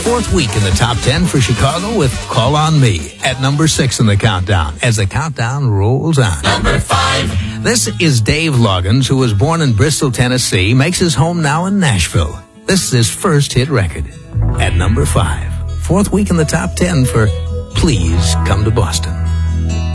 Fourth week in the top 10 for Chicago with Call on Me at number 6 in the countdown as the countdown rolls on. Number 5. This is Dave Loggins, who was born in Bristol, Tennessee, makes his home now in Nashville. This is his first hit record at number 5. Fourth week in the top 10 for Please Come to Boston.